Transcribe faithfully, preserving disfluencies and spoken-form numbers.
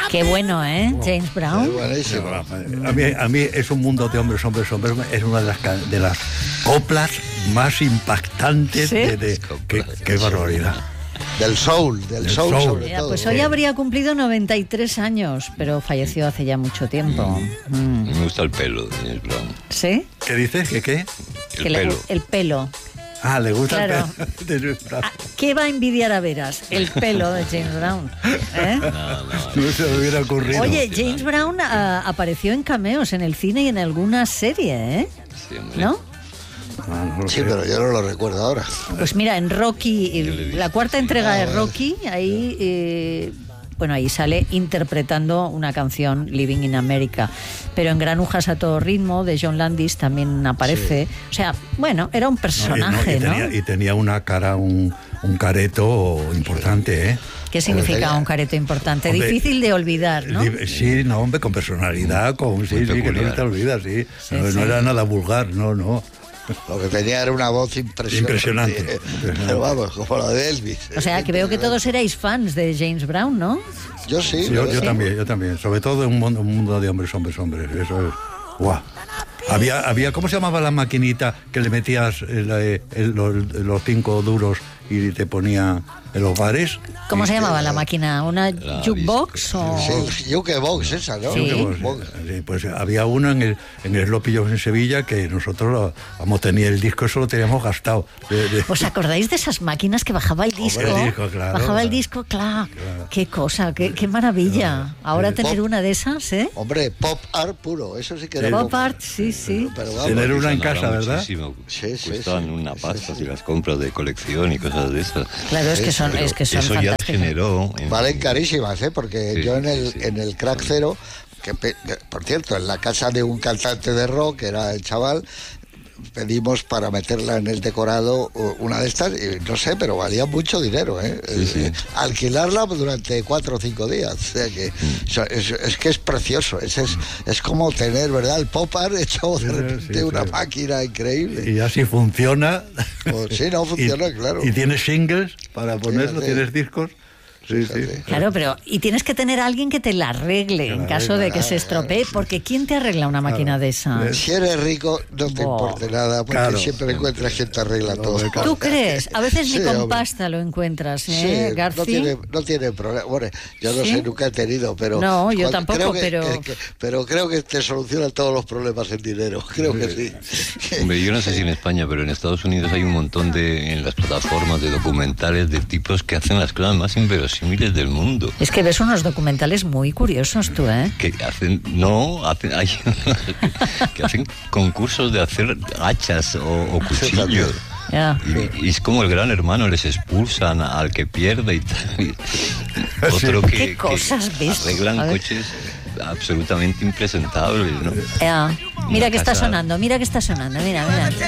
Qué bueno, ¿eh? James Brown. Es buenísimo. A mí, a mí es un mundo de hombres, hombres, hombres. Es una de las, de las coplas más impactantes. ¿Sí? de, de qué, qué barbaridad. Del soul, del, Del soul, soul. sobre Mira, todo. pues hoy habría cumplido noventa y tres años, pero falleció hace ya mucho tiempo. Mm. Me gusta el pelo de James Brown. ¿Sí? ¿Qué dices? ¿Qué qué? El Que le- pelo. el pelo. Ah, le gusta Claro. el pelo de James Brown. Ah, ¿Qué va a envidiar a veras? El pelo de James Brown. ¿Eh? No, no, No se me hubiera ocurrido. Oye, James Brown ah, apareció en cameos en el cine y en alguna serie, ¿eh? sí, hombre. ¿No? Ah, no lo Sí, sé. pero yo no lo recuerdo ahora. Pues mira, en Rocky, Yo le he visto. la cuarta entrega Ah, de bueno. Rocky, ahí, eh, bueno, ahí sale interpretando una canción, Living in America. Pero en Granujas a todo ritmo, de John Landis, también aparece. O sea, bueno, era un No, y- personaje, no, ¿no? y, tenía, y tenía una cara, un, un careto importante, ¿eh? ¿Qué significa tenía- un careto importante? Hombre, Difícil de olvidar, ¿no? Di- Sí, no, hombre, con personalidad, con sí, sí, que no peculiar. te olvidas, sí. Sí, no, sí. no era nada vulgar, no, no. Lo que tenía era una voz impresionante. Impresionante, impresionante. Pero vamos, como la de Elvis. O sea, que veo que todos erais fans de James Brown, ¿no? Yo sí. Sí, yo, yo yo sí. también, yo también. Sobre todo en un mundo, un mundo de hombres, hombres, hombres. Eso es. ¡Guau! Había, había, ¿cómo se llamaba la maquinita que le metías el, eh, el- los, los cinco duros y te ponía en los bares? ¿Cómo se llamaba la máquina? ¿Una La jukebox o...? Sí, Jukebox esa, ¿no? Sí. Jukebox. Sí, pues había uno en el, en el Sloppy Jones en Sevilla que nosotros, lo, vamos, tenía el disco, eso lo teníamos gastado. De- de- ¿Os acordáis de esas máquinas que bajaba el disco? el disco, claro, Bajaba el claro. disco, claro. Qué cosa, qué, qué maravilla. Ahora Sí. tener Pop. una de esas, ¿eh? Hombre, pop art puro, eso sí que era Pop art, sí, sí. Pero vamos, Tener una en Ahora casa, ¿verdad? muchísimo. Sí, sí, Cuestan sí. una Sí, pasta sí. si las compras de colección y cosas de esas. Claro, es que son, Pero es que son eso ya fantásticas. generó... en- Valen carísimas, ¿eh? Porque Sí, yo en el, sí. en el Crack Cero, que pe- por cierto, en la casa de un cantante de rock, que era el chaval, pedimos para meterla en el decorado uh, una de estas, y no sé, pero valía mucho dinero, ¿eh? Sí, sí. Eh, Alquilarla durante cuatro o cinco días. O sea que o sea, es, es que es precioso. Es, es, es como tener, ¿verdad? El pop art hecho de Sí, repente sí, una sí. máquina increíble. Y así funciona. O- sí, no funciona, y, claro. Y tienes singles para ponerlo, sí. tienes discos. Sí, sí. Fíjate. Claro, pero y tienes que tener a alguien que te la arregle Que en la caso arregle, de que se estropee, porque ¿quién te arregla una máquina de esa? Si eres rico, no te Buah. importe nada, porque Claro. siempre encuentras quien te arregla todo. ¿Tú crees? A veces Sí, ni con hombre. pasta lo encuentras, Sí, ¿eh, no García? tiene, no tiene problema. Bueno, yo no ¿Sí? sé, nunca he tenido, pero... No, yo cuando- tampoco, creo que- pero- que- que- pero creo que te solucionan todos los problemas en dinero, creo que sí. Hombre, yo no sé si en España, pero en Estados Unidos hay un montón de, en las plataformas de documentales de tipos que hacen las cosas más inverosímiles del mundo. Es que ves unos documentales muy curiosos tú, ¿eh? Que hacen, no, hacen, hay que hacen concursos de hacer hachas o, o cuchillos. Ya. Y, y es como el gran hermano, les expulsan al que pierde y tal. Y otro que, ¿Qué que cosas ves? arreglan A ver. coches absolutamente impresentables, ¿no? Ya. Mira Una que está casa- sonando, mira que está sonando, mira, mira.